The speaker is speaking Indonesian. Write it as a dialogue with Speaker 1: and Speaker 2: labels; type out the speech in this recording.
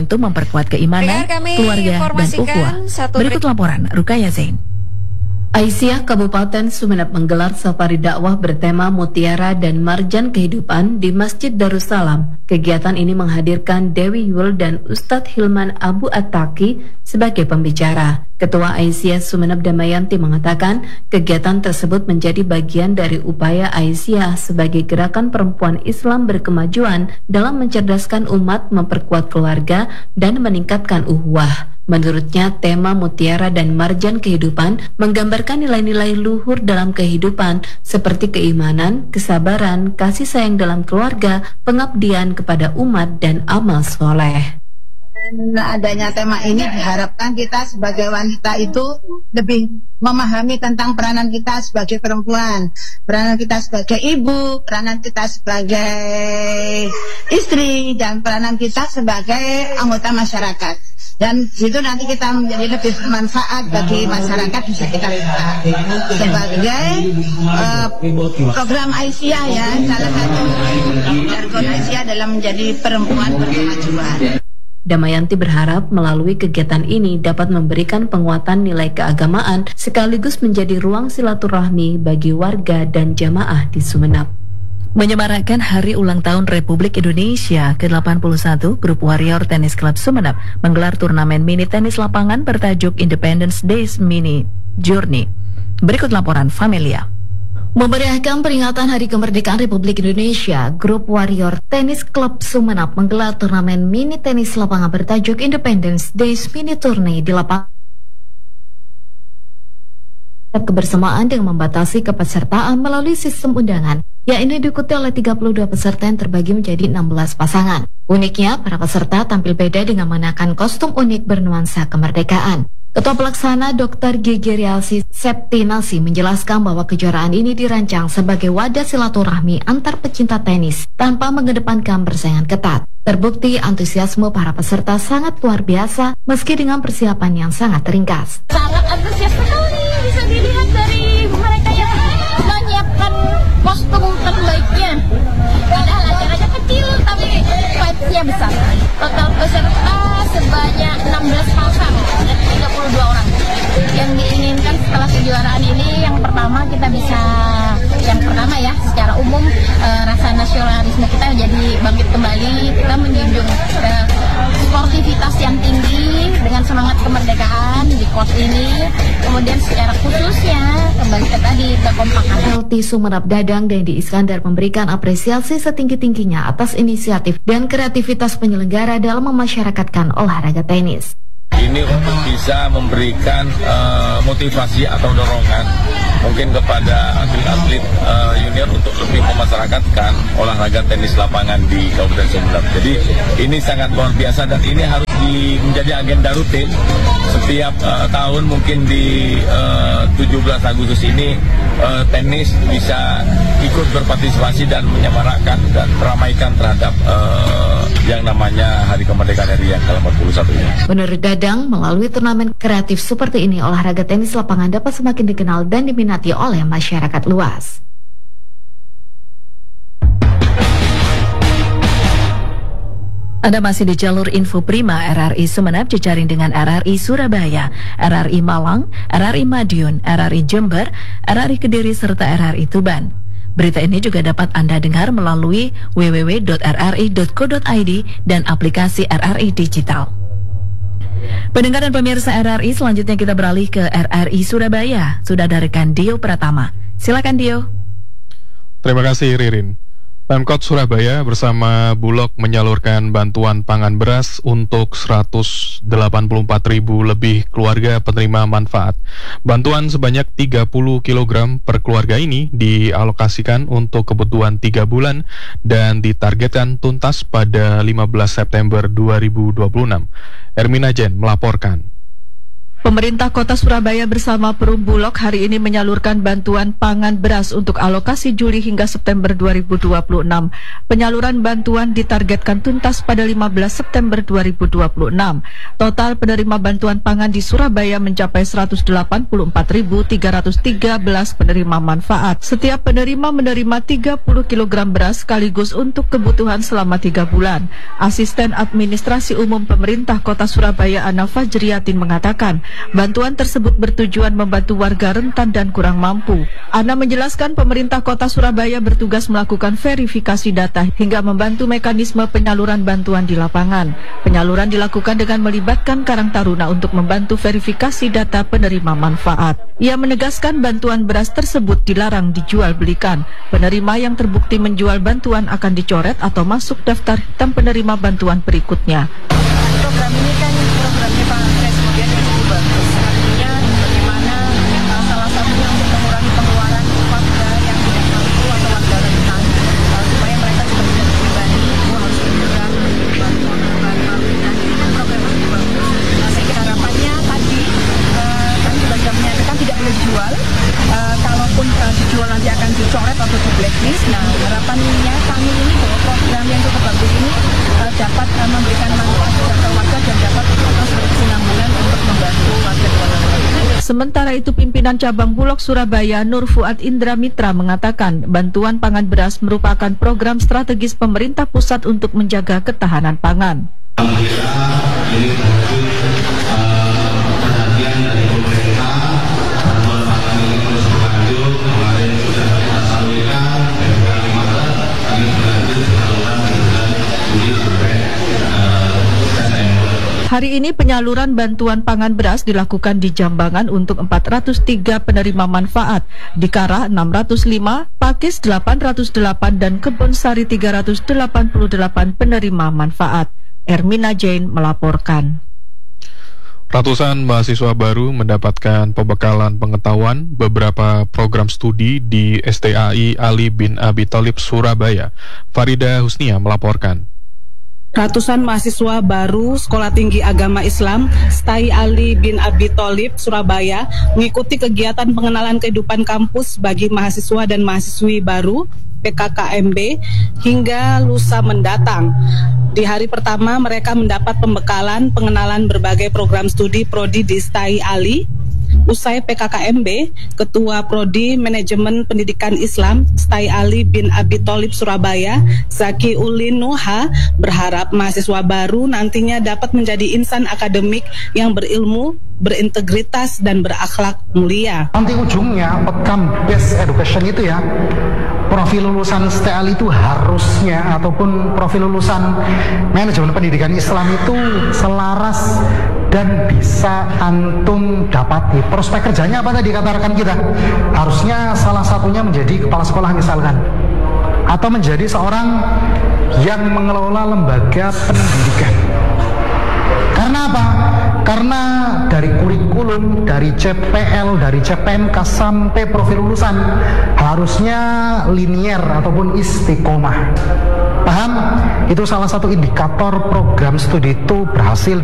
Speaker 1: bermomentum memperkuat keimanan, keluarga, dan ukhuwah. Berikut laporan Rukaya Zain.
Speaker 2: Aisyah Kabupaten Sumeneb menggelar safari dakwah bertema Mutiara dan Marjan Kehidupan di Masjid Darussalam. Kegiatan ini menghadirkan Dewi Yul dan Ustadz Hilman Abu Attaqi sebagai pembicara. Ketua Aisyah Sumeneb Damayanti mengatakan kegiatan tersebut menjadi bagian dari upaya Aisyah sebagai gerakan perempuan Islam berkemajuan dalam mencerdaskan umat, memperkuat keluarga, dan meningkatkan ukhuwah. Menurutnya, tema Mutiara dan Marjan Kehidupan menggambarkan nilai-nilai luhur dalam kehidupan seperti keimanan, kesabaran, kasih sayang dalam keluarga, pengabdian kepada umat, dan amal soleh.
Speaker 3: Adanya tema ini diharapkan kita sebagai wanita itu lebih memahami tentang peranan kita sebagai perempuan, peranan kita sebagai ibu, peranan kita sebagai istri, dan peranan kita sebagai anggota masyarakat. Dan itu nanti kita menjadi lebih bermanfaat bagi masyarakat, bisa kita lihat sebagai program Aisyah ya, salah satu jargon Aisyah dalam menjadi perempuan berkemajuan.
Speaker 2: Damayanti berharap melalui kegiatan ini dapat memberikan penguatan nilai keagamaan sekaligus menjadi ruang silaturahmi bagi warga dan jamaah di Sumeneb.
Speaker 1: Menyemarakan Hari Ulang Tahun Republik Indonesia ke-81, Grup Warrior Tennis Club Sumeneb menggelar turnamen mini tenis lapangan bertajuk Independence Days Mini Journey. Berikut laporan Familia.
Speaker 2: Memeriahkan peringatan Hari Kemerdekaan Republik Indonesia, Grup Warrior Tennis Club Sumeneb menggelar turnamen mini tenis lapangan bertajuk Independence Days Mini Tourney di lapangan kebersamaan dengan membatasi kepesertaan melalui sistem undangan, yakni diikuti oleh 32 peserta yang terbagi menjadi 16 pasangan. Uniknya, para peserta tampil beda dengan mengenakan kostum unik bernuansa kemerdekaan. Ketua Pelaksana Dr. Gigi Rialsi Septinasi menjelaskan bahwa kejuaraan ini dirancang sebagai wadah silaturahmi antar pecinta tenis tanpa mengedepankan persaingan ketat. Terbukti antusiasme para peserta sangat luar biasa meski dengan persiapan yang sangat ringkas.
Speaker 4: Sangat antusias sekali, bisa dilihat dari mereka yang menyiapkan kostum terbaiknya. Padahal acaranya kecil tapi vibes-nya besar. Total peserta sebanyak 16 pasang dan 32 orang. Yang diinginkan setelah kejuaraan ini, yang pertama kita bisa, ya secara umum rasa nasionalisme kita jadi bangkit kembali. Kita menjunjung sportivitas yang tinggi dengan semangat kemerdekaan di kos ini. Kemudian secara khususnya kembali ke tadi kekompakan.
Speaker 2: LT Sumeneb Dadang Dendi Iskandar memberikan apresiasi setinggi-tingginya atas inisiatif dan kreativitas penyelenggara dalam memasyarakatkan olahraga tenis.
Speaker 5: Ini untuk bisa memberikan motivasi atau dorongan mungkin kepada atlet-atlet junior untuk lebih memasyarakatkan olahraga tenis lapangan di Kabupaten Sumeneb. Jadi ini sangat luar biasa dan ini harus menjadi agenda rutin setiap tahun. Mungkin di 17 Agustus ini tenis bisa ikut berpartisipasi dan menyemarakan dan meramaikan terhadap yang namanya Hari Kemerdekaan RI yang ke-41 ini.
Speaker 2: Menurut Dadang, melalui turnamen kreatif seperti ini, olahraga tenis lapangan dapat semakin dikenal dan diminati oleh masyarakat luas.
Speaker 1: Anda masih di jalur info Prima RRI Sumeneb, jejaring dengan RRI Surabaya, RRI Malang, RRI Madiun, RRI Jember, RRI Kediri, serta RRI Tuban. Berita ini juga dapat Anda dengar melalui www.rri.co.id dan aplikasi RRI Digital. Pendengar dan pemirsa RRI, selanjutnya kita beralih ke RRI Surabaya. Sudah ada rekan Dio Pratama. Silakan Dio.
Speaker 6: Terima kasih Ririn. Pemkot Surabaya bersama Bulog menyalurkan bantuan pangan beras untuk 184.000 lebih keluarga penerima manfaat. Bantuan sebanyak 30 kg per keluarga ini dialokasikan untuk kebutuhan 3 bulan dan ditargetkan tuntas pada 15 September 2026. Ermina Jen melaporkan.
Speaker 1: Pemerintah Kota Surabaya bersama Perum Bulog hari ini menyalurkan bantuan pangan beras untuk alokasi Juli hingga September 2026. Penyaluran bantuan ditargetkan tuntas pada 15 September 2026. Total penerima bantuan pangan di Surabaya mencapai 184.313 penerima manfaat. Setiap penerima menerima 30 kg beras sekaligus untuk kebutuhan selama 3 bulan. Asisten Administrasi Umum Pemerintah Kota Surabaya Ana Fajriyatin mengatakan, bantuan tersebut bertujuan membantu warga rentan dan kurang mampu. Ana menjelaskan pemerintah Kota Surabaya bertugas melakukan verifikasi data hingga membantu mekanisme penyaluran bantuan di lapangan. Penyaluran dilakukan dengan melibatkan Karang Taruna untuk membantu verifikasi data penerima manfaat. Ia menegaskan bantuan beras tersebut dilarang dijual belikan. Penerima yang terbukti menjual bantuan akan dicoret atau masuk daftar hitam penerima bantuan berikutnya.
Speaker 7: Program ini kan programnya Pak Presiden yang cukup bagus. Artinya bagaimana salah satunya untuk mengurangi pengeluaran warga yang tidak mampu atau warga rentan supaya mereka juga tidak terbebani harus memberikan bantuan dan ini kan program yang cukup bagus. Sehingga harapannya tadi kami juga sudah menyatakan tidak boleh dijual. Kalaupun dijual nanti akan dicoret atau di blacklist. Nah harapannya kami ini bahwa program yang cukup bagus ini dapat memberikan manfaat kepada warga dan dapat berkesinambungan untuk membantu warga.
Speaker 1: Sementara itu pimpinan cabang Bulog Surabaya Nur Fuad Indra Mitra mengatakan bantuan pangan beras merupakan program strategis pemerintah pusat untuk menjaga ketahanan pangan.
Speaker 8: Alhamdulillah ini terwujud perhatian dari pemerintah. Bantuan pangan ini terus berlanjut. Kemarin sudah kita salurkan Februari Maret, ini berlanjut saluran di bulan Juli sampai Desember.
Speaker 1: Hari ini penyaluran bantuan pangan beras dilakukan di Jambangan untuk 403 penerima manfaat, di Karah 605, Pakis 808 dan Kebonsari 388 penerima manfaat. Ermina Jane melaporkan.
Speaker 6: Ratusan mahasiswa baru mendapatkan pembekalan pengetahuan beberapa program studi di STAI Ali bin Abi Thalib Surabaya. Farida Husnia melaporkan.
Speaker 9: Ratusan mahasiswa baru Sekolah Tinggi Agama Islam STAI Ali bin Abi Thalib Surabaya mengikuti kegiatan pengenalan kehidupan kampus bagi mahasiswa dan mahasiswi baru PKKMB hingga lusa mendatang. Di hari pertama mereka mendapat pembekalan pengenalan berbagai program studi prodi di STAI Ali. Usai PKKMB, Ketua Prodi Manajemen Pendidikan Islam STAI Ali bin Abi Thalib Surabaya, Zaki Ulin Nuha, berharap mahasiswa baru nantinya dapat menjadi insan akademik yang berilmu, berintegritas, dan berakhlak mulia.
Speaker 10: Nanti ujungnya outcome based education itu ya, profil lulusan STAI itu harusnya ataupun profil lulusan manajemen pendidikan Islam itu selaras dan bisa antum dapati. Prospek kerjanya apa tadi katakan kita? Harusnya salah satunya menjadi kepala sekolah misalkan, atau menjadi seorang yang mengelola lembaga pendidikan. Karena apa? Karena dari kurikulum, dari CPL, dari CPNK sampai profil lulusan harusnya linier ataupun istiqomah. Paham? Itu salah satu indikator program studi itu berhasil